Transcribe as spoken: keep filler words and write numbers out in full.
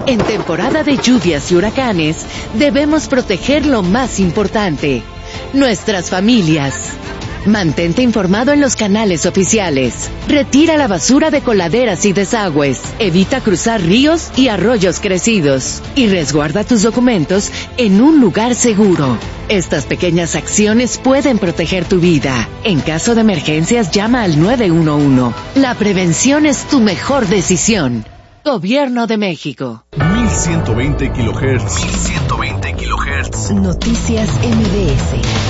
En temporada de lluvias y huracanes, debemos proteger lo más importante, nuestras familias. Mantente informado en los canales oficiales. Retira la basura de coladeras y desagües. Evita cruzar ríos y arroyos crecidos. Y resguarda tus documentos en un lugar seguro. Estas pequeñas acciones pueden proteger tu vida. En caso de emergencias, llama al nueve uno uno. La prevención es tu mejor decisión. Gobierno de México. mil ciento veinte kilohertz. mil ciento veinte kilohertz. Noticias M B S.